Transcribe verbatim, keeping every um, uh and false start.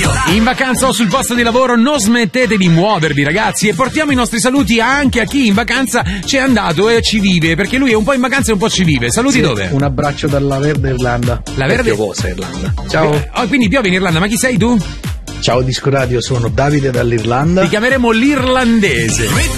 In vacanza o sul posto di lavoro non smettete di muovervi, ragazzi, e portiamo i nostri saluti anche a chi in vacanza c'è andato e ci vive, perché lui è un po' in vacanza e un po' ci vive. Saluti. Sì, dove? Un abbraccio dalla Verde Irlanda. La Verde Piovosa Irlanda. Ciao. Oh, quindi piove in Irlanda, ma chi sei tu? Ciao Disco Radio, sono Davide dall'Irlanda. Ti chiameremo l'irlandese.